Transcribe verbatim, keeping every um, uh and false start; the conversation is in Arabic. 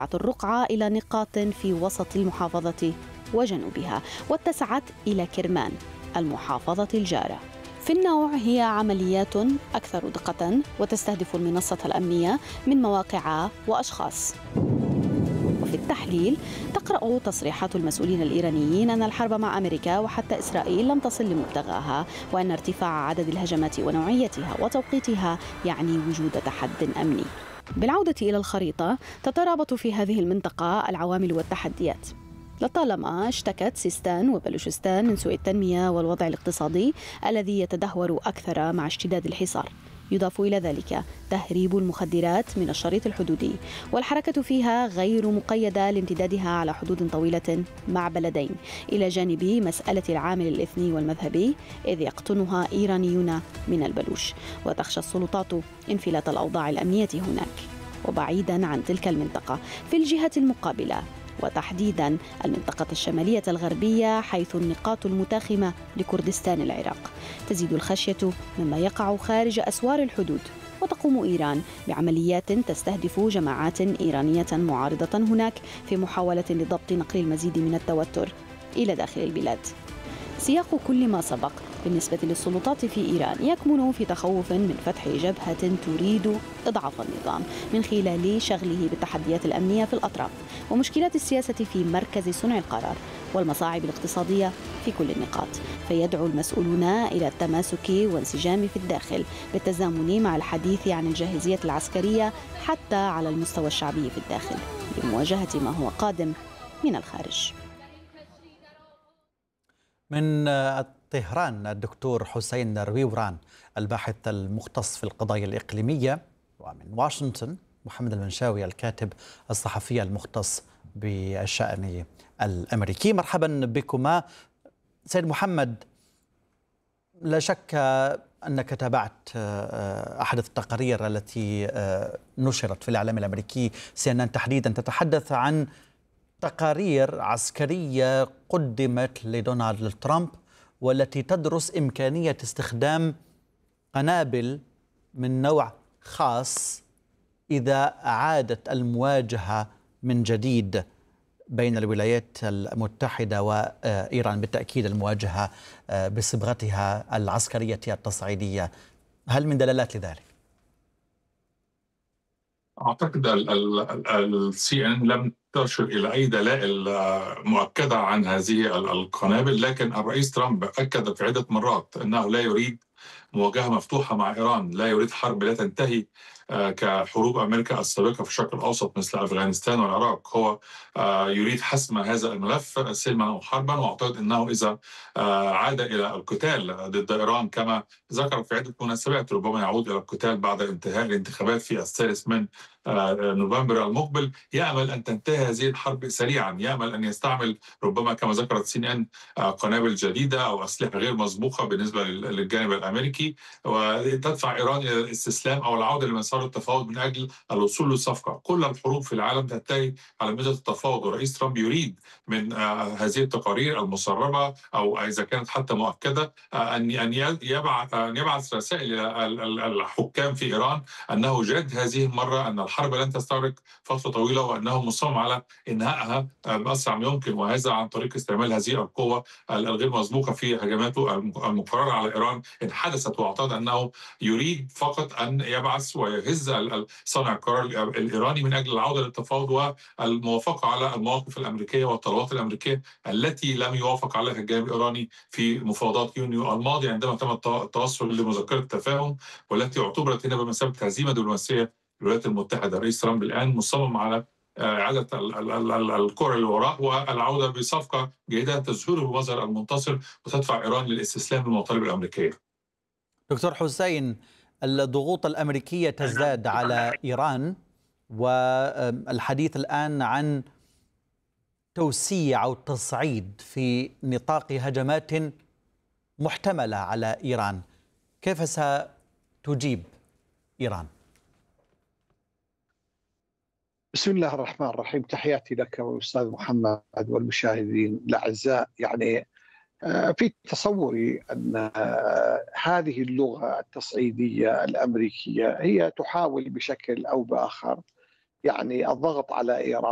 الرقعة إلى نقاط في وسط المحافظة وجنوبها، واتسعت إلى كرمان المحافظة الجارة. في النوع هي عمليات أكثر دقة وتستهدف المنصة الأمنية من مواقع وأشخاص. وفي التحليل تقرأ تصريحات المسؤولين الإيرانيين أن الحرب مع أمريكا وحتى إسرائيل لم تصل لمبتغاها، وأن ارتفاع عدد الهجمات ونوعيتها وتوقيتها يعني وجود تحد أمني. بالعودة إلى الخريطة، تترابط في هذه المنطقة العوامل والتحديات. لطالما اشتكت سيستان وبلوشستان من سوء التنمية والوضع الاقتصادي الذي يتدهور أكثر مع اشتداد الحصار. يضاف إلى ذلك تهريب المخدرات من الشريط الحدودي، والحركة فيها غير مقيدة لامتدادها على حدود طويلة مع بلدين، إلى جانب مسألة العامل الإثني والمذهبي إذ يقطنها إيرانيون من البلوش، وتخشى السلطات انفلات الأوضاع الأمنية هناك. وبعيدا عن تلك المنطقة، في الجهة المقابلة وتحديدا المنطقة الشمالية الغربية حيث النقاط المتاخمة لكردستان العراق، تزيد الخشية مما يقع خارج أسوار الحدود، وتقوم إيران بعمليات تستهدف جماعات إيرانية معارضة هناك في محاولة لضبط نقل المزيد من التوتر إلى داخل البلاد. سياق كل ما سبق بالنسبة للسلطات في إيران يكمن في تخوف من فتح جبهة تريد إضعاف النظام من خلال شغله بالتحديات الأمنية في الأطراف ومشكلات السياسة في مركز صنع القرار والمصاعب الاقتصادية في كل النقاط. فيدعو المسؤولون إلى التماسك وانسجام في الداخل بالتزامن مع الحديث عن الجاهزية العسكرية حتى على المستوى الشعبي في الداخل لمواجهة ما هو قادم من الخارج. من طهران الدكتور حسين رويوران الباحث المختص في القضايا الإقليمية، ومن واشنطن محمد المنشاوي الكاتب الصحفي المختص بالشأن الأمريكي. مرحبا بكما. سيد محمد، لا شك أنك تابعت أحد التقارير التي نشرت في الإعلام الأمريكي، سي إن إن تحديدا، تتحدث عن تقارير عسكرية قدمت لدونالد ترامب والتي تدرس إمكانية استخدام قنابل من نوع خاص إذا أعادت المواجهة من جديد بين الولايات المتحدة وإيران، بالتأكيد المواجهة بصبغتها العسكرية التصعيدية. هل من دلالات لذلك؟ أعتقد السي إن لم تشر إلى أي دلائل مؤكدة عن هذه القنابل، لكن الرئيس ترامب أكد في عدة مرات أنه لا يريد مواجهة مفتوحة مع إيران، لا يريد حرب لا تنتهي كحروب أمريكا السابقة في الشرق الأوسط مثل أفغانستان والعراق. هو يريد حسم هذا الملف سلما أو حربا، وأعتقد أنه إذا عاد إلى القتال ضد إيران كما ذكر في عدة مناسبات ربما يعود إلى القتال بعد انتهاء الانتخابات في الثالث من نوفمبر المقبل، يأمل أن تنتهي هذه الحرب سريعا، يأمل أن يستعمل ربما كما ذكرت سي إن إن قنابل جديدة أو أسلحة غير مسبوقة بالنسبة للجانب الأمريكي، وتدفع إيران إلى الاستسلام أو العودة لمسار التفاوض من أجل الوصول للصفقة. كل الحروب في العالم تنتهي على ميزة التفاوض، ورئيس ترامب يريد من هذه التقارير المسربة أو إذا كانت حتى مؤكدة أن أن يبعث أن يبعث رسائل إلى الحكام في إيران أنه جاد هذه المرة، أن الحرب لن تستغرق فترة طويلة، وأنه مصمم على إنهائها بأسرع ما يمكن، وهذا عن طريق استعمال هذه القوة الغير مسبوقة في هجماته المقررة على إيران إن حدثت. واعتقد أنه يريد فقط أن يبعث ويهز صانع القرار الإيراني من أجل العودة للتفاوض والموافقة على المواقف الأمريكية والطلبات الأمريكية التي لم يوافق عليها الجانب الإيراني في مفاوضات يونيو الماضي عندما تم التوصل لمذكرة تفاهم، والتي اعتبرت هنا بمثابة هزيمة دبلوماسية للولايات المتحدة. الرئيس ترامب الآن مصمم على إعادة الكرة للوراء والعودة بصفقة جيدة تظهره بمظهر المنتصر وتدفع إيران للاستسلام للمطالب الأمريكية. دكتور حسين، الضغوط الأمريكية تزداد على إيران، والحديث الآن عن توسيع أو تصعيد في نطاق هجمات محتملة على إيران. كيف ستجيب إيران؟ بسم الله الرحمن الرحيم. تحياتي لك والأستاذ محمد والمشاهدين الأعزاء. يعني في تصوري أن هذه اللغة التصعيدية الأمريكية هي تحاول بشكل أو بآخر يعني الضغط على إيران